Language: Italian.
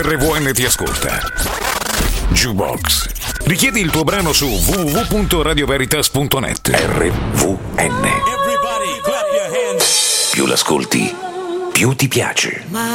RVN ti ascolta. Jukebox. Richiedi il tuo brano su www.radioveritas.net. RVN. Più l'ascolti, più ti piace.